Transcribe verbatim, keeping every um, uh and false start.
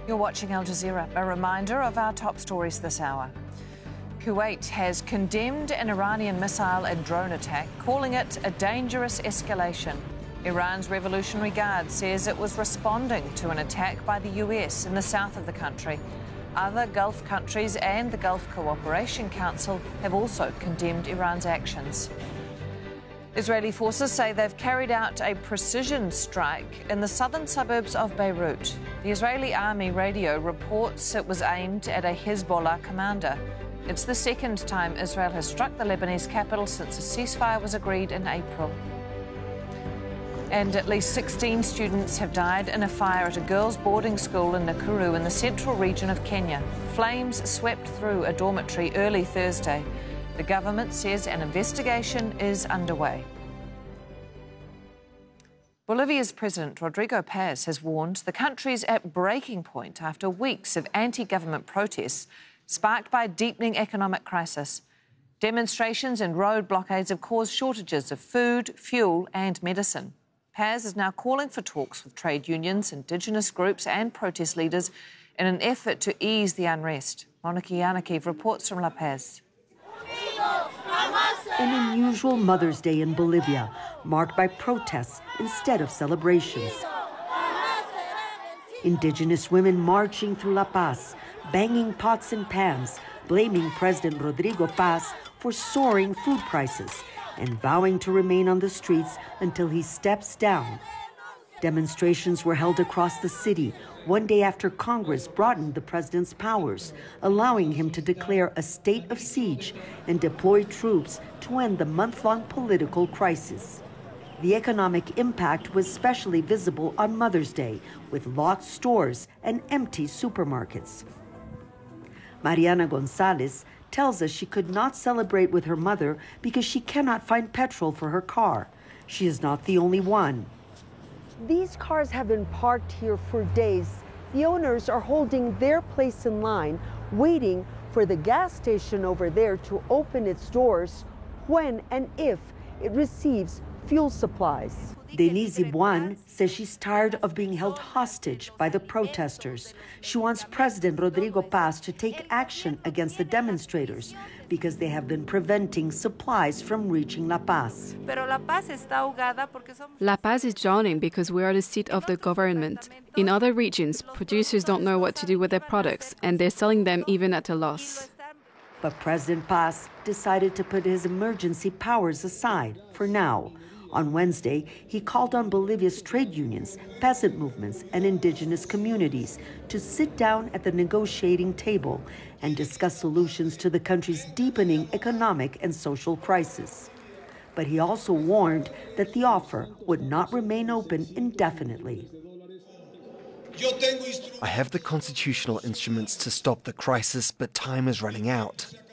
You're watching Al Jazeera. A reminder of our top stories this hour. Kuwait has condemned an Iranian missile and drone attack, calling it a dangerous escalation. Iran's Revolutionary Guard says it was responding to an attack by the U S in the south of the country. Other Gulf countries and the Gulf Cooperation Council have also condemned Iran's actions. Israeli forces say they've carried out a precision strike in the southern suburbs of Beirut. The Israeli army radio reports it was aimed at a Hezbollah commander. It's the second time Israel has struck the Lebanese capital since a ceasefire was agreed in April. And at least sixteen students have died in a fire at a girls' boarding school in Nakuru in the central region of Kenya. Flames swept through a dormitory early Thursday. The government says an investigation is underway. Bolivia's President Rodrigo Paz has warned the country's at breaking point after weeks of anti-government protests sparked by a deepening economic crisis. Demonstrations and road blockades have caused shortages of food, fuel and medicine. Paz is now calling for talks with trade unions, indigenous groups and protest leaders in an effort to ease the unrest. Monica Yanakiv reports from La Paz. An unusual Mother's Day in Bolivia, marked by protests instead of celebrations. Indigenous women marching through La Paz, banging pots and pans, blaming President Rodrigo Paz for soaring food prices and vowing to remain on the streets until he steps down. Demonstrations were held across the city one day after Congress broadened the president's powers, allowing him to declare a state of siege and deploy troops to end the month-long political crisis. The economic impact was especially visible on Mother's Day, with locked stores and empty supermarkets. Mariana Gonzalez tells us she could not celebrate with her mother because she cannot find petrol for her car. She is not the only one. These cars have been parked here for days. The owners are holding their place in line, waiting for the gas station over there to open its doors when and if it receives fuel supplies. Denise Ibuan says she's tired of being held hostage by the protesters. She wants President Rodrigo Paz to take action against the demonstrators because they have been preventing supplies from reaching La Paz. La Paz is drowning because we are the seat of the government. In other regions, producers don't know what to do with their products, and they're selling them even at a loss. But President Paz decided to put his emergency powers aside for now. On Wednesday, he called on Bolivia's trade unions, peasant movements, and indigenous communities to sit down at the negotiating table and discuss solutions to the country's deepening economic and social crisis. But he also warned that the offer would not remain open indefinitely. I have the constitutional instruments to stop the crisis, but time is running out.